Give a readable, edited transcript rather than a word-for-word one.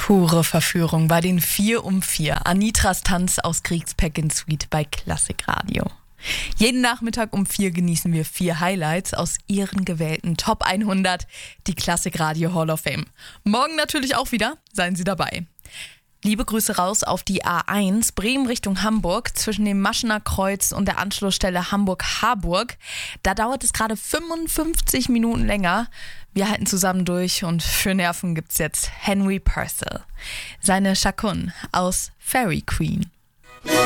Pure Verführung bei den 4 um 4. Anitras Tanz aus Kriegspack in Suite bei Klassikradio. Jeden Nachmittag um 4 genießen wir 4 Highlights aus Ihren gewählten Top 100, die Klassikradio Hall of Fame. Morgen natürlich auch wieder, seien Sie dabei. Liebe Grüße raus auf die A1 Bremen Richtung Hamburg zwischen dem Maschener Kreuz und der Anschlussstelle Hamburg-Harburg. Da dauert es gerade 55 Minuten länger. Wir halten zusammen durch und für Nerven gibt's jetzt Henry Purcell. Seine Chacun aus Fairy Queen.